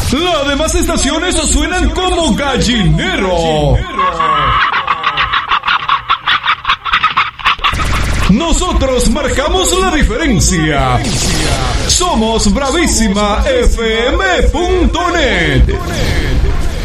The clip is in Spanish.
Las demás estaciones suenan como gallinero. Nosotros marcamos la diferencia. Somos bravísimafm.net.